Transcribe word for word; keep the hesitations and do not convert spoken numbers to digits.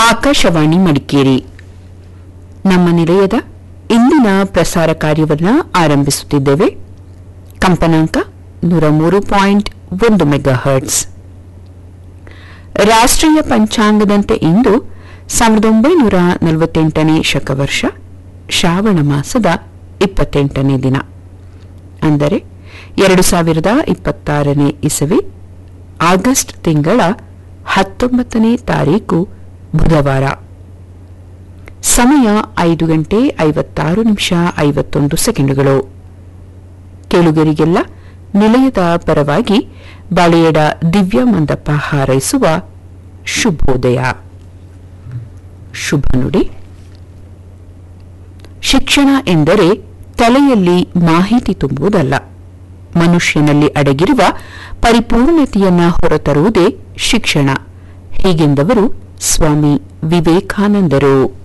ಆಕಾಶವಾಣಿ ಮಡಿಕೇರಿ. ನಮ್ಮ ನಿಲಯದ ಇಂದಿನ ಪ್ರಸಾರ ಕಾರ್ಯವನ್ನು ಆರಂಭಿಸುತ್ತಿದ್ದೇವೆ. ಕಂಪನಾಂಕ ನೂರ ಮೂರು ಪಾಯಿಂಟ್ ಒಂದು ಮೆಗಾ ಹರ್ಟ್ಸ್. ರಾಷ್ಟ್ರೀಯ ಪಂಚಾಂಗದಂತೆ ಇಂದು ಸಾವಿರದ ಒಂಬೈನೂರ ನಲವತ್ತೆಂಟನೇ ಶಕವರ್ಷ ಶ್ರಾವಣ ಮಾಸದ ಇಪ್ಪತ್ತೆಂಟನೇ ದಿನ, ಅಂದರೆ ಎರಡು ಸಾವಿರದ ಇಪ್ಪತ್ತಾರನೇ ಇಸವಿ ಆಗಸ್ಟ್ ತಿಂಗಳ ಹತ್ತೊಂಬತ್ತನೇ ತಾರೀಕು ಬುಧವಾರ. ಸಮಯ ಐದು ಗಂಟೆ ಐವತ್ತಾರು ನಿಮಿಷ ಐವತ್ತೊಂದು ಸೆಕೆಂಡುಗಳು. ಕೇಳುಗರಿಗೆಲ್ಲ ನಿಲಯದ ಪರವಾಗಿ ಬಾಳೆಯಡ ದಿವ್ಯ ಮಂದಪ್ಪ ಹಾರೈಸುವ ಶುಭೋದಯ. ಶುಭ ನುಡಿ. ಶಿಕ್ಷಣ ಎಂದರೆ ತಲೆಯಲ್ಲಿ ಮಾಹಿತಿ ತುಂಬುವುದಲ್ಲ, ಮನುಷ್ಯನಲ್ಲಿ ಅಡಗಿರುವ ಪರಿಪೂರ್ಣತೆಯನ್ನ ಹೊರತರುವುದೇ ಶಿಕ್ಷಣ. ಹೀಗೆಂದವರು ಸ್ವಾಮಿ ವಿವೇಕಾನಂದರು.